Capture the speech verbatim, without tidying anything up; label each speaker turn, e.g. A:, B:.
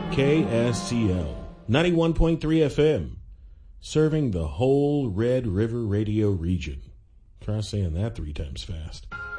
A: K S C L ninety-one point three F M, serving the whole Red River radio region. Try saying that three times fast.